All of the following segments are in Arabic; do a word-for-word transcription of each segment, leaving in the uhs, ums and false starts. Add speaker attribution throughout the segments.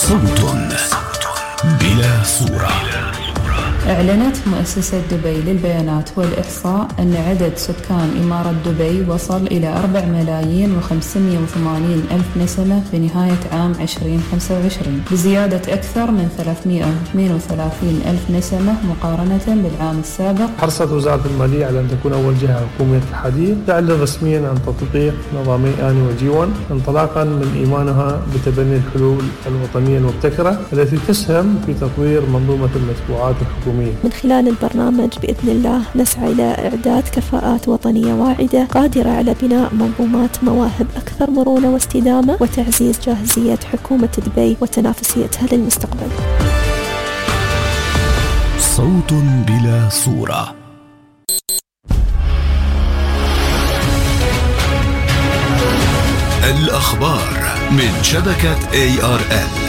Speaker 1: صوت بلا صورة.
Speaker 2: أعلنت مؤسسة دبي للبيانات والإحصاء أن عدد سكان إمارة دبي وصل إلى أربع ملايين وخمسمائة وثمانين ألف نسمة في نهاية عام عشرين خمسة وعشرين، بزيادة أكثر من ثلاثمائة واثنين وثلاثين ألف نسمة مقارنة بالعام السابق.
Speaker 3: حرصت وزارة المالية على أن تكون أول جهة حكومية الحديث تعلن رسميا عن تطبيق نظامي آني وجيون، انطلاقا من إيمانها بتبني الحلول الوطنية المبتكرة التي تسهم في تطوير منظومة المدفوعات الحكومية.
Speaker 4: من خلال البرنامج بإذن الله نسعى إلى إعداد كفاءات وطنية واعدة قادرة على بناء منظومات مواهب أكثر مرونة واستدامة وتعزيز جاهزية حكومة دبي وتنافسيتها للمستقبل.
Speaker 1: صوت بلا صورة. الأخبار من شبكة إيه آر إل.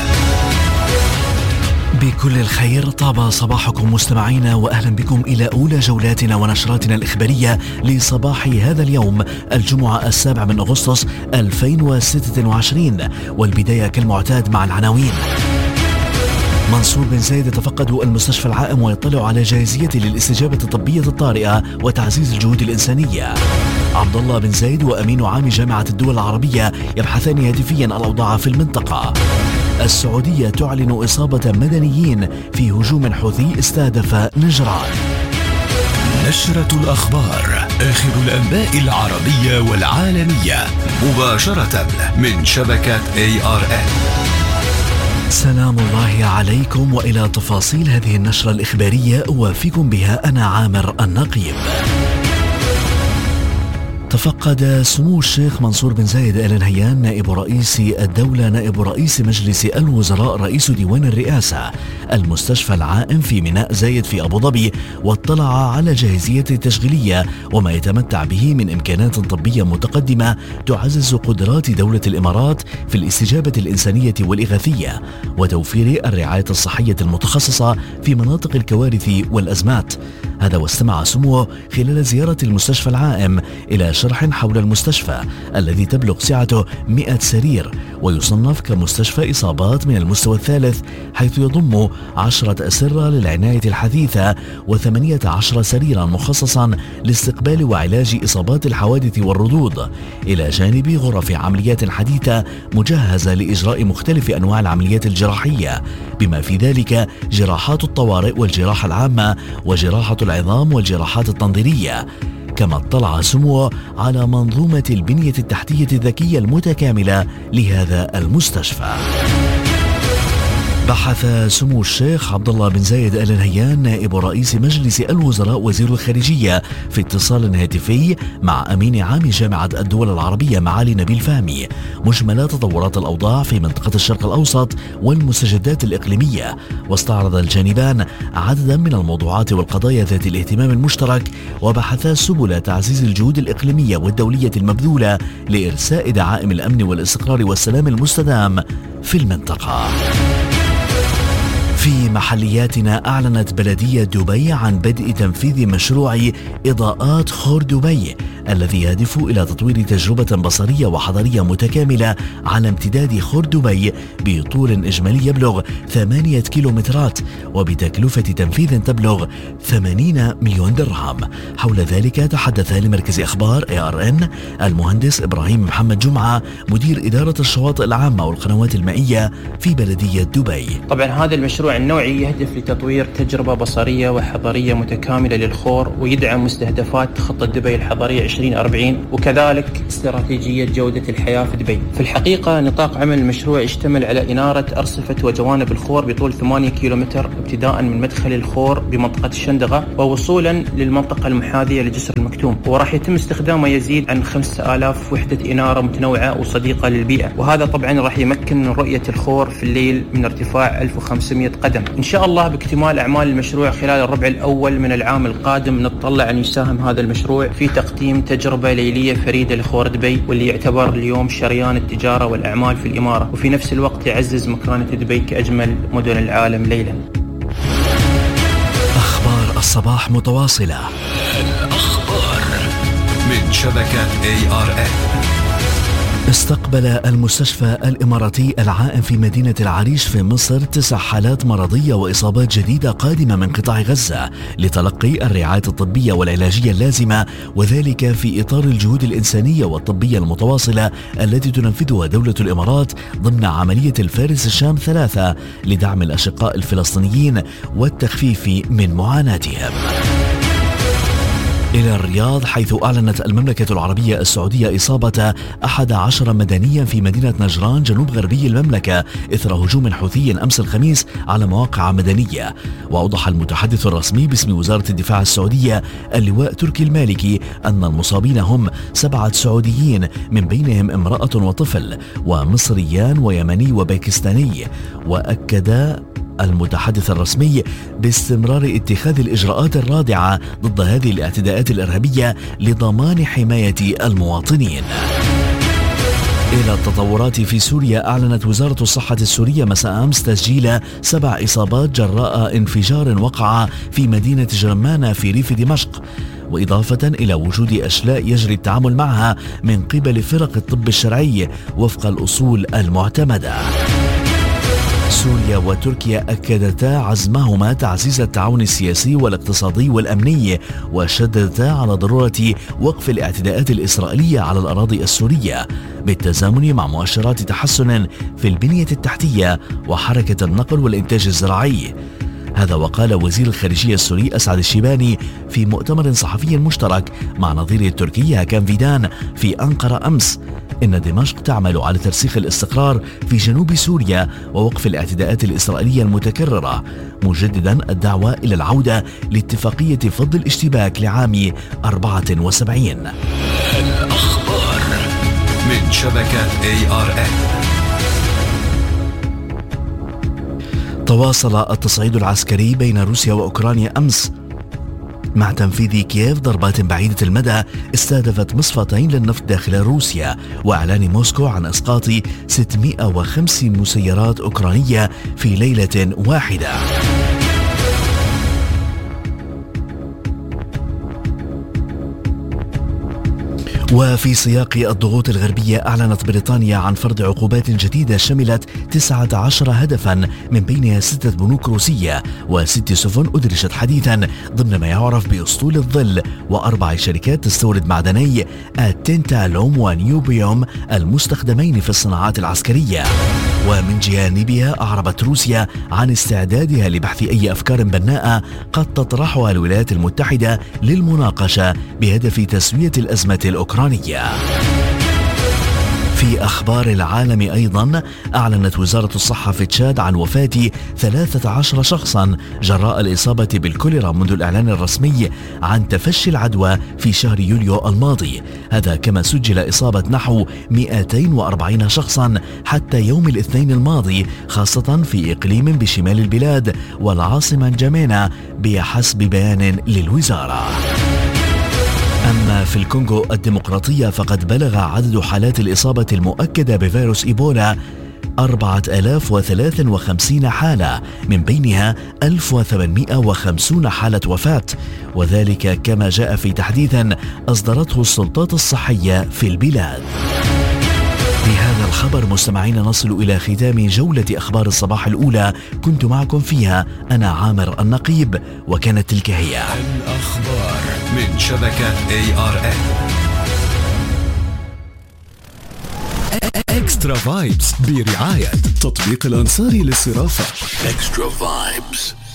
Speaker 5: بكل الخير، طاب صباحكم مستمعينا، وأهلا بكم إلى أولى جولاتنا ونشراتنا الإخبارية لصباح هذا اليوم الجمعة السابع من أغسطس ألفين وستة وعشرين، والبداية كالمعتاد مع العناوين. منصور بن زايد يتفقد المستشفى العائم ويطلع على جاهزية للاستجابة الطبية الطارئة وتعزيز الجهود الإنسانية. عبد الله بن زايد وأمين عام جامعة الدول العربية يبحثان هاتفيا الأوضاع في المنطقة. السعودية تعلن إصابة مدنيين في هجوم حوثي استهدف نجران.
Speaker 1: نشرة الأخبار، آخر الأنباء العربية والعالمية، مباشرة من شبكة إيه آر إل.
Speaker 5: سلام الله عليكم، وإلى تفاصيل هذه النشرة الإخبارية أوافيكم بها أنا عامر النقيب. تفقد سمو الشيخ منصور بن زايد آل نهيان نائب رئيس الدولة نائب رئيس مجلس الوزراء رئيس ديوان الرئاسة المستشفى العائم في ميناء زايد في أبو ظبي، واطلع على جاهزية التشغيلية وما يتمتع به من إمكانات طبية متقدمة تعزز قدرات دولة الإمارات في الاستجابة الإنسانية والإغاثية وتوفير الرعاية الصحية المتخصصة في مناطق الكوارث والأزمات. هذا واستمع سموه خلال زيارة المستشفى العائم إلى شرح حول المستشفى الذي تبلغ سعته مئة سرير، ويصنف كمستشفى إصابات من المستوى الثالث، حيث يضم عشرة أسرة للعناية الحديثة وثمانية عشر سريرا مخصصا لاستقبال وعلاج إصابات الحوادث والردود، إلى جانب غرف عمليات حديثة مجهزة لإجراء مختلف أنواع العمليات الجراحية، بما في ذلك جراحات الطوارئ والجراحة العامة وجراحة العظام والجراحات التنظيرية. كما اطلع سموه على منظومة البنية التحتية الذكية المتكاملة لهذا المستشفى. بحث سمو الشيخ عبد الله بن زايد آل نهيان نائب رئيس مجلس الوزراء وزير الخارجية في اتصال هاتفي مع أمين عام جامعة الدول العربية معالي نبيل فهمي مجمل تطورات الأوضاع في منطقة الشرق الأوسط والمستجدات الإقليمية، واستعرض الجانبان عددا من الموضوعات والقضايا ذات الاهتمام المشترك، وبحثا سبل تعزيز الجهود الإقليمية والدولية المبذولة لإرساء دعائم الأمن والاستقرار والسلام المستدام في المنطقة. في محلياتنا، أعلنت بلدية دبي عن بدء تنفيذ مشروع إضاءات خور دبي الذي يهدف إلى تطوير تجربة بصرية وحضرية متكاملة على امتداد خور دبي بطول إجمالي يبلغ ثمانية كيلومترات وبتكلفة تنفيذ تبلغ ثمانين مليون درهم. حول ذلك تحدث لمركز أخبار إيه آر إن المهندس إبراهيم محمد جمعة مدير إدارة الشواطئ العامة والقنوات المائية في بلدية دبي.
Speaker 6: طبعا هذا المشروع النوعي يهدف لتطوير تجربة بصرية وحضرية متكاملة للخور، ويدعم مستهدفات خطة دبي الحضرية عشرين أربعين، وكذلك استراتيجية جودة الحياة في دبي. في الحقيقة نطاق عمل المشروع يشتمل على إنارة أرصفة وجوانب الخور بطول ثمانية كيلومتر ابتداء من مدخل الخور بمنطقة الشندقة ووصولا للمنطقة المحاذية لجسر المكتوم، وراح يتم استخدام ما يزيد عن خمسة آلاف وحدة إنارة متنوعة وصديقة للبيئة، وهذا طبعا راح يمكن من رؤية الخور في الليل من ارتفاع ألف وخمسمائة قدم. إن شاء الله باكتمال أعمال المشروع خلال الربع الأول من العام القادم نتطلع أن يساهم هذا المشروع في تقديم تجربة ليلية فريدة لخور دبي، واللي يعتبر اليوم شريان التجارة والأعمال في الإمارة، وفي نفس الوقت يعزز مكانة دبي كأجمل مدن العالم ليلا.
Speaker 5: أخبار الصباح متواصلة.
Speaker 1: الأخبار من شبكة إيه آر إل.
Speaker 5: استقبل المستشفى الإماراتي العائم في مدينة العريش في مصر تسع حالات مرضية وإصابات جديدة قادمة من قطاع غزة لتلقي الرعاية الطبية والعلاجية اللازمة، وذلك في إطار الجهود الإنسانية والطبية المتواصلة التي تنفذها دولة الإمارات ضمن عملية الفارس الشام ثلاثة لدعم الأشقاء الفلسطينيين والتخفيف من معاناتهم. إلى الرياض، حيث أعلنت المملكة العربية السعودية إصابة أحد عشر مدنيا في مدينة نجران جنوب غربي المملكة إثر هجوم حوثي أمس الخميس على مواقع مدنية. وأوضح المتحدث الرسمي باسم وزارة الدفاع السعودية اللواء تركي المالكي أن المصابين هم سبعة سعوديين من بينهم امرأة وطفل، ومصريان ويمني وباكستاني. وأكد المتحدث الرسمي باستمرار اتخاذ الإجراءات الرادعة ضد هذه الاعتداءات الإرهابية لضمان حماية المواطنين. إلى التطورات في سوريا، أعلنت وزارة الصحة السورية مساء أمس تسجيل سبع إصابات جراء انفجار وقع في مدينة جرمانة في ريف دمشق، وإضافة إلى وجود أشلاء يجري التعامل معها من قبل فرق الطب الشرعي وفق الأصول المعتمدة. سوريا وتركيا أكدتا عزمهما تعزيز التعاون السياسي والاقتصادي والأمني، وشددتا على ضرورة وقف الاعتداءات الإسرائيلية على الأراضي السورية بالتزامن مع مؤشرات تحسن في البنية التحتية وحركة النقل والإنتاج الزراعي. هذا وقال وزير الخارجية السوري أسعد الشيباني في مؤتمر صحفي مشترك مع نظيره التركي هاكان فيدان في أنقرة أمس إن دمشق تعمل على ترسيخ الاستقرار في جنوب سوريا ووقف الاعتداءات الإسرائيلية المتكررة، مجددا الدعوة إلى العودة لاتفاقية فض الاشتباك لعام أربعة وسبعين.
Speaker 1: الأخبار من شبكة إيه آر إن.
Speaker 5: تواصل التصعيد العسكري بين روسيا وأوكرانيا أمس مع تنفيذ كييف ضربات بعيدة المدى استهدفت مصفتين للنفط داخل روسيا، وإعلان موسكو عن إسقاط ستمائة وخمسة مسيرات أوكرانية في ليلة واحدة. وفي سياق الضغوط الغربية، أعلنت بريطانيا عن فرض عقوبات جديدة شملت تسعة عشر هدفا من بينها ستة بنوك روسية وست سفن أدرجت حديثا ضمن ما يعرف بأسطول الظل، وأربع شركات تستورد معدني التنتالوم ونيوبيوم المستخدمين في الصناعات العسكرية. ومن جانبها أعربت روسيا عن استعدادها لبحث أي أفكار بناءة قد تطرحها الولايات المتحدة للمناقشة بهدف تسوية الأزمة الأوكرانية. في أخبار العالم أيضا، أعلنت وزارة الصحة في تشاد عن وفاة ثلاثة عشر شخصا جراء الإصابة بالكوليرا منذ الإعلان الرسمي عن تفشي العدوى في شهر يوليو الماضي. هذا كما سجل إصابة نحو مئتين وأربعين شخصا حتى يوم الاثنين الماضي، خاصة في إقليم بشمال البلاد والعاصمة نجامينا بحسب بيان للوزارة. أما في الكونغو الديمقراطية، فقد بلغ عدد حالات الإصابة المؤكدة بفيروس إيبولا أربعة آلاف وثلاثة وخمسين حالة، من بينها ألف وثمانمائة وخمسين حالة وفاة، وذلك كما جاء في تحديث أصدرته السلطات الصحية في البلاد. بهذا الخبر مستمعين نصل إلى ختام جولة أخبار الصباح الأولى، كنت معكم فيها أنا عامر النقيب، وكانت تلك هي
Speaker 1: الأخبار من شبكة إيه آر إن. إكسترا فايبس برعاية تطبيق الأنصاري للصرافة. إكسترا فايبس.